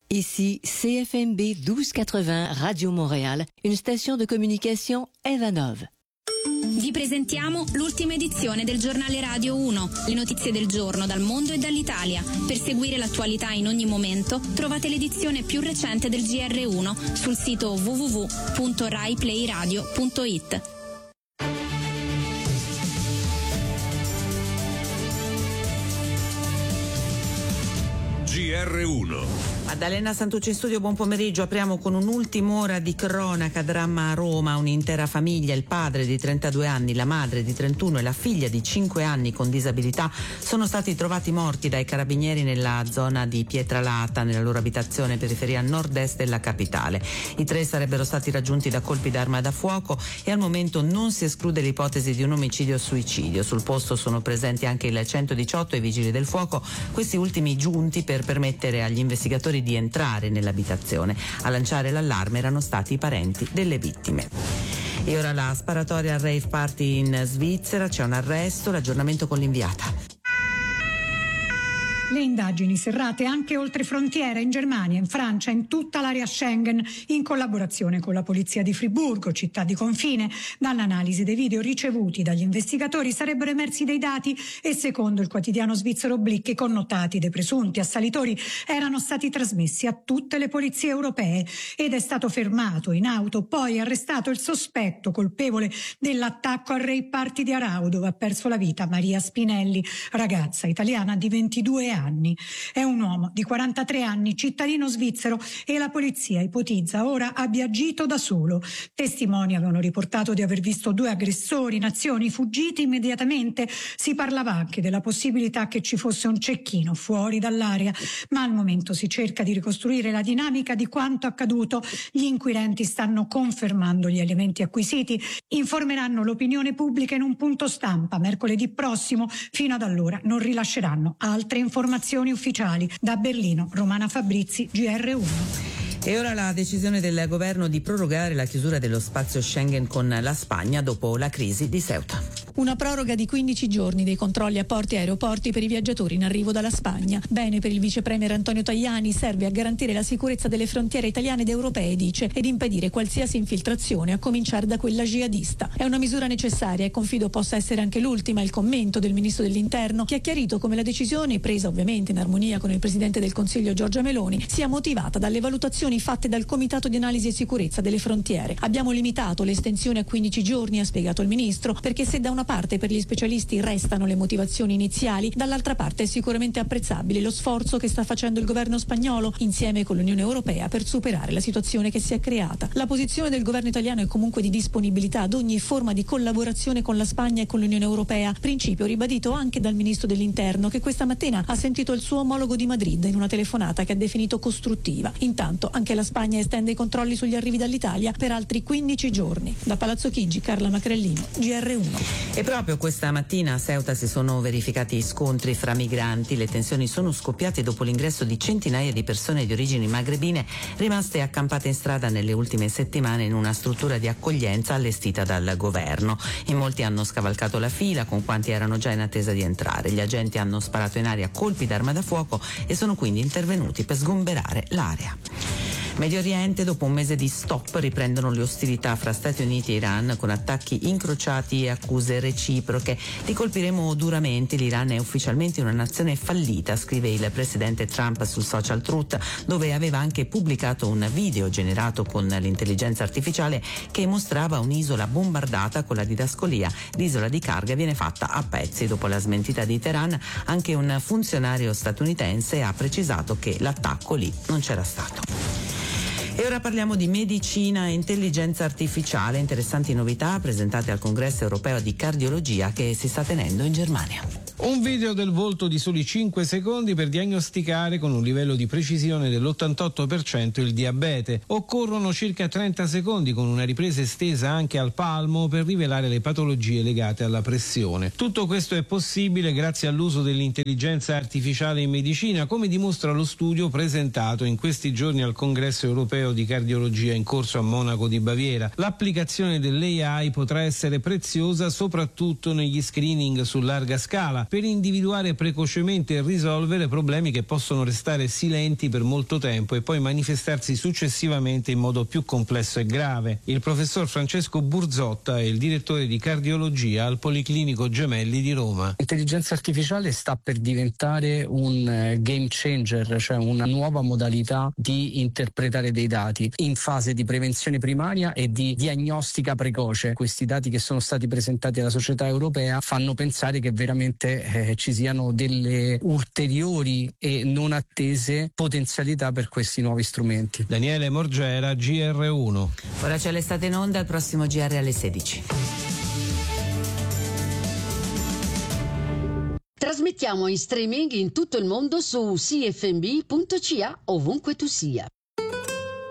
Ici CFMB 1280 Radio Montréal, une station de communication Evanov. Vi presentiamo l'ultima edizione del giornale Radio 1, le notizie del giorno dal mondo e dall'Italia. Per seguire l'attualità in ogni momento trovate l'edizione più recente del GR1 sul sito www.raiplayradio.it. GR1. Maddalena Santucci in studio, buon pomeriggio. Apriamo con un'ultima ora di cronaca, dramma a Roma, un'intera famiglia, il padre di 32 anni, la madre di 31 e la figlia di 5 anni con disabilità sono stati trovati morti dai carabinieri nella zona di Pietralata, nella loro abitazione periferia nord-est della capitale. I tre sarebbero stati raggiunti da colpi d'arma da fuoco e al momento non si esclude l'ipotesi di un omicidio o suicidio. Sul posto sono presenti anche il 118 e i vigili del fuoco, questi ultimi giunti per permettere agli investigatori di entrare nell'abitazione. A lanciare l'allarme erano stati i parenti delle vittime. E ora la sparatoria al rave party in Svizzera, c'è un arresto, l'aggiornamento con l'inviata. Le indagini serrate anche oltre frontiera, in Germania, in Francia, in tutta l'area Schengen, in collaborazione con la polizia di Friburgo, città di confine. Dall'analisi dei video ricevuti dagli investigatori sarebbero emersi dei dati e, secondo il quotidiano svizzero Blick, i connotati dei presunti assalitori erano stati trasmessi a tutte le polizie europee ed è stato fermato in auto, poi arrestato il sospetto colpevole dell'attacco al rave party di Arau, dove ha perso la vita Maria Spinelli, ragazza italiana di 22 anni. È un uomo di 43 anni, cittadino svizzero, e la polizia ipotizza ora abbia agito da solo. Testimoni avevano riportato di aver visto due aggressori in azione fuggiti immediatamente. Si parlava anche della possibilità che ci fosse un cecchino fuori dall'area, ma al momento si cerca di ricostruire la dinamica di quanto accaduto. Gli inquirenti stanno confermando gli elementi acquisiti, informeranno l'opinione pubblica in un punto stampa mercoledì prossimo. Fino ad allora non rilasceranno altre informazioni ufficiali. Da Berlino, Romana Fabrizi, GR1. E ora la decisione del governo di prorogare la chiusura dello spazio Schengen con la Spagna dopo la crisi di Ceuta. Una proroga di 15 giorni dei controlli a porti e aeroporti per i viaggiatori in arrivo dalla Spagna. Bene per il vice premier Antonio Tajani, serve a garantire la sicurezza delle frontiere italiane ed europee, dice, ed impedire qualsiasi infiltrazione, a cominciare da quella jihadista. È una misura necessaria e confido possa essere anche l'ultima. Il commento del ministro dell'Interno, che ha chiarito come la decisione, presa ovviamente in armonia con il presidente del Consiglio Giorgia Meloni, sia motivata dalle valutazioni fatte dal Comitato di Analisi e Sicurezza delle Frontiere. Abbiamo limitato l'estensione a 15 giorni, ha spiegato il ministro, perché se da una parte per gli specialisti restano le motivazioni iniziali, dall'altra parte è sicuramente apprezzabile lo sforzo che sta facendo il governo spagnolo insieme con l'Unione Europea per superare la situazione che si è creata. La posizione del governo italiano è comunque di disponibilità ad ogni forma di collaborazione con la Spagna e con l'Unione Europea, principio ribadito anche dal ministro dell'Interno, che questa mattina ha sentito il suo omologo di Madrid in una telefonata che ha definito costruttiva. Intanto anche la Spagna estende i controlli sugli arrivi dall'Italia per altri 15 giorni. Da Palazzo Chigi, Carla Macrellino, GR1. E proprio questa mattina a Ceuta si sono verificati scontri fra migranti. Le tensioni sono scoppiate dopo l'ingresso di centinaia di persone di origini magrebine rimaste accampate in strada nelle ultime settimane in una struttura di accoglienza allestita dal governo. In molti hanno scavalcato la fila con quanti erano già in attesa di entrare. Gli agenti hanno sparato in aria colpi d'arma da fuoco e sono quindi intervenuti per sgomberare l'area. Medio Oriente, dopo un mese di stop, riprendono le ostilità fra Stati Uniti e Iran con attacchi incrociati e accuse reciproche. Li colpiremo duramente, l'Iran è ufficialmente una nazione fallita, scrive il presidente Trump sul social Truth, dove aveva anche pubblicato un video generato con l'intelligenza artificiale che mostrava un'isola bombardata con la didascolia: l'isola di Karga viene fatta a pezzi. Dopo la smentita di Teheran, anche un funzionario statunitense ha precisato che l'attacco lì non c'era stato. E ora parliamo di medicina e intelligenza artificiale, interessanti novità presentate al Congresso Europeo di Cardiologia che si sta tenendo in Germania. Un video del volto di soli 5 secondi per diagnosticare con un livello di precisione dell'88% il diabete. Occorrono circa 30 secondi con una ripresa estesa anche al palmo per rivelare le patologie legate alla pressione. Tutto questo è possibile grazie all'uso dell'intelligenza artificiale in medicina, come dimostra lo studio presentato in questi giorni al Congresso Europeo di Cardiologia in corso a Monaco di Baviera. L'applicazione dell'AI potrà essere preziosa soprattutto negli screening su larga scala, per individuare precocemente e risolvere problemi che possono restare silenti per molto tempo e poi manifestarsi successivamente in modo più complesso e grave. Il professor Francesco Burzotta è il direttore di cardiologia al Policlinico Gemelli di Roma. L'intelligenza artificiale sta per diventare un game changer, cioè una nuova modalità di interpretare dei dati in fase di prevenzione primaria e di diagnostica precoce. Questi dati che sono stati presentati alla società europea fanno pensare che veramente ci siano delle ulteriori e non attese potenzialità per questi nuovi strumenti. Daniele Morgera, GR1. Ora c'è l'estate in onda, il prossimo GR alle 16. Trasmettiamo in streaming in tutto il mondo su cfmb.ca ovunque tu sia.